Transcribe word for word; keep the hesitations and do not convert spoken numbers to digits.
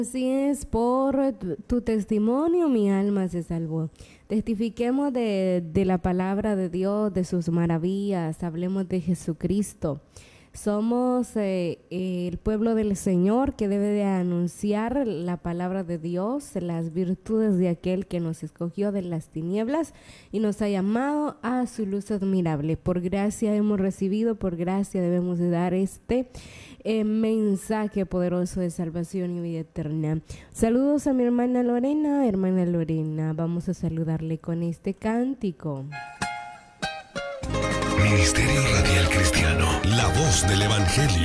Así es, por tu, tu testimonio mi alma se salvó. Testifiquemos de, de la palabra de Dios, de sus maravillas, hablemos de Jesucristo. Somos eh, el pueblo del Señor que debe de anunciar la palabra de Dios, las virtudes de aquel que nos escogió de las tinieblas y nos ha llamado a su luz admirable. Por gracia hemos recibido, por gracia debemos de dar este eh, mensaje poderoso de salvación y vida eterna. Saludos a mi hermana Lorena. Hermana Lorena, vamos a saludarle con este cántico. Ministerio Radial Cristiano, la voz del Evangelio.